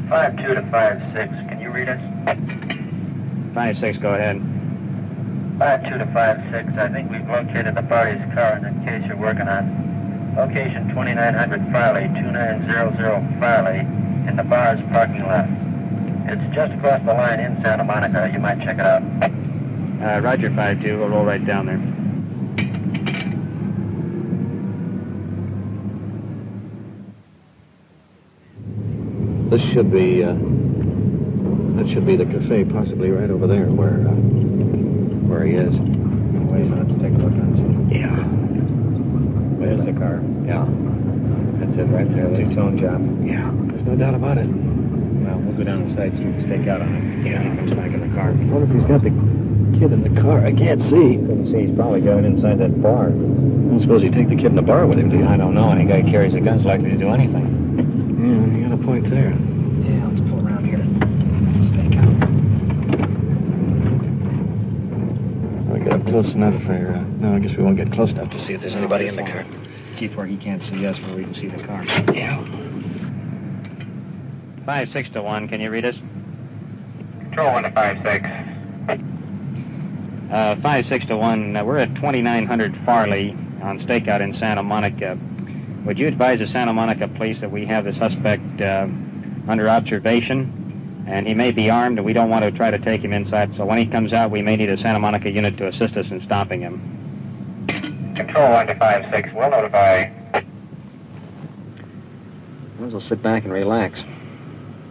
5-2 to 5-6. Can you read us? 5-6, go ahead. 5-2 to 5-6. I think we've located the party's car in the case you're working on. Location 2900 Farley, 2900 Farley, in the bar's parking lot. It's just across the line in Santa Monica. You might check it out. Roger, 5-2. We'll roll right down there. This should be, that should be the cafe, possibly right over there where he is. Ways on it to take a look on it. Yeah. There's the car. Yeah. That's it right there. Two-tone job. Yeah. There's no doubt about it. Well, we'll go down the side so we can stake out on it. Yeah. He comes back in the car. I wonder if he's got the kid in the car. I can't see. Couldn't see. He's probably got it inside that bar. I suppose he'd take the kid in the bar with him, do you? I don't know. Any guy who carries a gun's likely to do anything. Yeah, you got a point there. Yeah, let's pull around here. Stake out. We'll get up close enough for... no, I guess we won't get close enough to see if there's anybody in the car. Keep where he can't see us, where we can see the car. Yeah. 5-6 to 1. Can you read us? Control 1 to 5-6. 5-6 to 1. We're at 2900 Farley on stakeout in Santa Monica. Would you advise the Santa Monica police that we have the suspect under observation, and he may be armed, and we don't want to try to take him inside, so when he comes out, we may need a Santa Monica unit to assist us in stopping him. Control 1 to 5-6. We'll notify. We'll sit back and relax.